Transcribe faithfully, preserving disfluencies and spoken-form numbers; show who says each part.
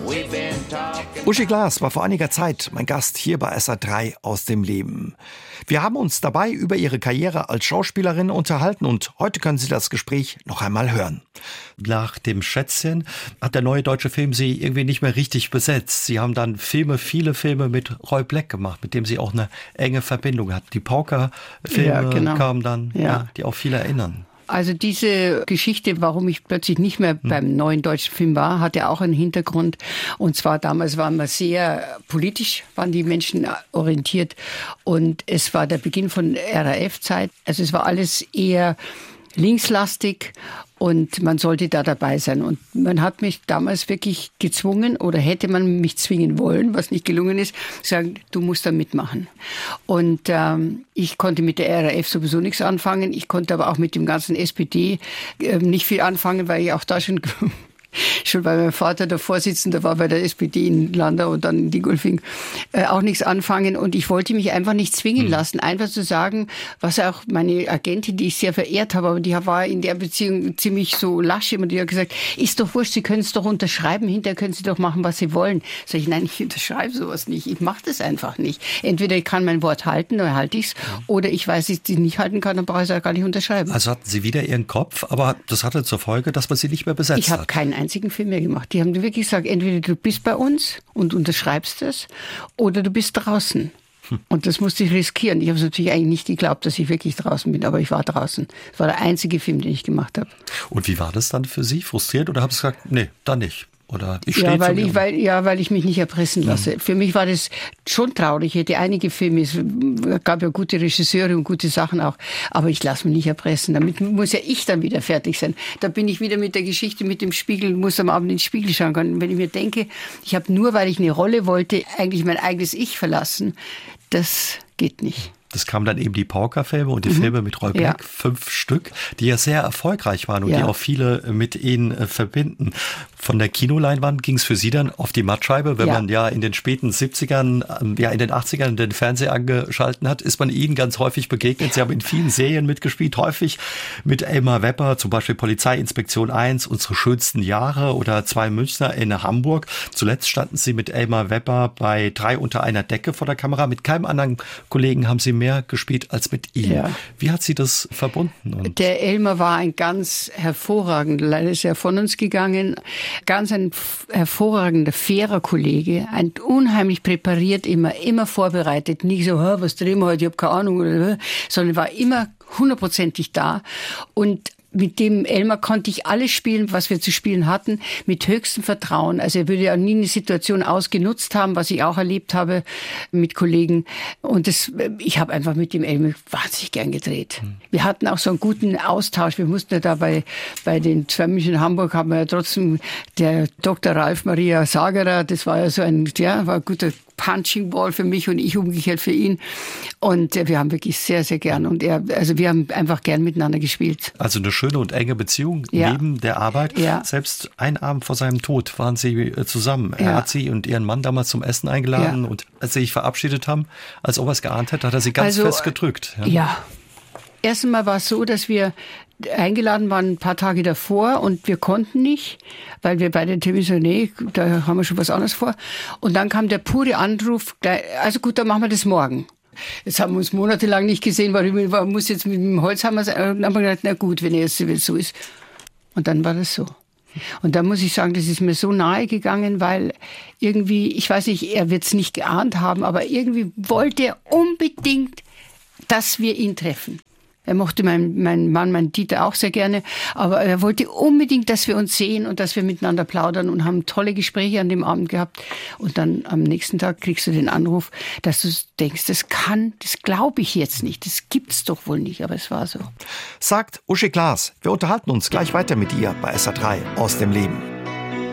Speaker 1: Uschi Glas war vor einiger Zeit mein Gast hier bei S R drei aus dem Leben. Wir haben uns dabei über ihre Karriere als Schauspielerin unterhalten und heute können Sie das Gespräch noch einmal hören.
Speaker 2: Nach dem Schätzchen hat der Neue Deutsche Film Sie irgendwie nicht mehr richtig besetzt. Sie haben dann Filme, viele Filme mit Roy Black gemacht, mit dem Sie auch eine enge Verbindung hatten. Die Pauker-Filme
Speaker 3: ja, genau.
Speaker 2: kamen dann,
Speaker 3: ja.
Speaker 2: Ja, die auch viele erinnern.
Speaker 3: Also diese Geschichte, warum ich plötzlich nicht mehr hm. beim Neuen Deutschen Film war, hatte auch einen Hintergrund. Und zwar damals waren wir sehr politisch, waren die Menschen orientiert. Und es war der Beginn von R A F-Zeit. Also es war alles eher linkslastig und man sollte da dabei sein. Und man hat mich damals wirklich gezwungen oder hätte man mich zwingen wollen, was nicht gelungen ist, sagen, du musst da mitmachen. Und ähm, ich konnte mit der R A F sowieso nichts anfangen. Ich konnte aber auch mit dem ganzen S P D äh, nicht viel anfangen, weil ich auch da schon... Schon bei meinem Vater der Vorsitzende war bei der S P D in Landau und dann in Dingolfing, äh, auch nichts anfangen. Und ich wollte mich einfach nicht zwingen mhm. lassen, einfach zu sagen, was auch meine Agentin, die ich sehr verehrt habe, aber die war in der Beziehung ziemlich so lasch immer, die hat gesagt, ist doch wurscht, Sie können es doch unterschreiben, hinterher können Sie doch machen, was Sie wollen. Sag ich, nein, ich unterschreibe sowas nicht, ich mache das einfach nicht. Entweder ich kann mein Wort halten, dann halte ich es, mhm. oder ich weiß, dass ich es nicht halten kann, dann brauche ich es auch gar nicht unterschreiben.
Speaker 2: Also hatten Sie wieder Ihren Kopf, aber das hatte zur Folge, dass man Sie nicht mehr besetzt
Speaker 3: ich
Speaker 2: hat.
Speaker 3: Ich habe keinen einzigen Film mehr gemacht. Die haben wirklich gesagt, entweder du bist bei uns und unterschreibst es oder du bist draußen. Hm. Und das musste ich riskieren. Ich habe es natürlich eigentlich nicht geglaubt, dass ich wirklich draußen bin, aber ich war draußen. Das war der einzige Film, den ich gemacht habe.
Speaker 2: Und wie war das dann für Sie? Frustriert oder haben Sie gesagt, nee, dann nicht? Oder ich stehe
Speaker 3: ja, weil
Speaker 2: zu
Speaker 3: ich, weil, ja, weil ich mich nicht erpressen lasse. Mhm. Für mich war das schon traurig. Ich hätte einige Filme, es gab ja gute Regisseure und gute Sachen auch, aber ich lasse mich nicht erpressen. Damit muss ja ich dann wieder fertig sein. Da bin ich wieder mit der Geschichte mit dem Spiegel, muss am Abend in den Spiegel schauen können. Wenn ich mir denke, ich habe nur, weil ich eine Rolle wollte, eigentlich mein eigenes Ich verlassen, das geht nicht.
Speaker 2: Das kamen dann eben die Pauker-Filme und die
Speaker 3: mhm.
Speaker 2: Filme mit Roy Black, ja. fünf Stück, die ja sehr erfolgreich waren und ja. die auch viele mit ihnen äh, verbinden. Von der Kinoleinwand ging es für Sie dann auf die Mattscheibe. Wenn ja. man ja in den späten siebzigern, ähm, ja in den achtzigern den Fernseher angeschalten hat, ist man Ihnen ganz häufig begegnet. Sie haben in vielen Serien mitgespielt, häufig mit Elmar Wepper, zum Beispiel Polizeiinspektion eins, Unsere schönsten Jahre oder Zwei Münchner in Hamburg. Zuletzt standen Sie mit Elmar Wepper bei Drei unter einer Decke vor der Kamera. Mit keinem anderen Kollegen haben Sie mehr gespielt als mit ihm. Ja. Wie hat sie das verbunden? Und
Speaker 3: der Elmar war ein ganz hervorragender, leider ist er von uns gegangen, ganz ein hervorragender, fairer Kollege, ein unheimlich präpariert, immer, immer vorbereitet, nicht so, was drehen wir heute, ich habe keine Ahnung, sondern war immer hundertprozentig da und mit dem Elmar konnte ich alles spielen, was wir zu spielen hatten, mit höchstem Vertrauen. Also er würde ja nie eine Situation ausgenutzt haben, was ich auch erlebt habe mit Kollegen. Und das, ich habe einfach mit dem Elmar wahnsinnig gern gedreht. Mhm. Wir hatten auch so einen guten Austausch. Wir mussten ja da bei, bei den Zwei München in Hamburg haben wir ja trotzdem der Doktor Ralf Maria Sagerer, das war ja so ein, ja, war ein guter Punching Ball für mich und ich umgekehrt für ihn. Und wir haben wirklich sehr, sehr gern. Und er, also wir haben einfach gern miteinander gespielt.
Speaker 2: Also eine schöne und enge Beziehung ja. neben der Arbeit. Ja. Selbst einen Abend vor seinem Tod waren sie zusammen. Er ja. hat sie und ihren Mann damals zum Essen eingeladen. Ja. Und als sie sich verabschiedet haben, als ob er es geahnt hätte, hat er sie ganz
Speaker 3: also,
Speaker 2: fest gedrückt.
Speaker 3: Ja. ja. Erst einmal war es so, dass wir eingeladen waren ein paar Tage davor und wir konnten nicht, weil wir beide Termine so, nee, da haben wir schon was anderes vor. Und dann kam der pure Anruf, also gut, dann machen wir das morgen. Jetzt haben wir uns monatelang nicht gesehen, weil ich muss jetzt mit dem Holzhammer sein. Und dann haben wir gedacht, na gut, wenn es so ist. Und dann war das so. Und da muss ich sagen, das ist mir so nahe gegangen, weil irgendwie, ich weiß nicht, er wird es nicht geahnt haben, aber irgendwie wollte er unbedingt, dass wir ihn treffen. Er mochte meinen mein Mann, meinen Dieter auch sehr gerne, aber er wollte unbedingt, dass wir uns sehen und dass wir miteinander plaudern und haben tolle Gespräche an dem Abend gehabt. Und dann am nächsten Tag kriegst du den Anruf, dass du denkst, das kann, das glaube ich jetzt nicht, das gibt's doch wohl nicht, aber es war so.
Speaker 1: Sagt Uschi Glas. Wir unterhalten uns gleich weiter mit ihr bei S R drei aus dem Leben.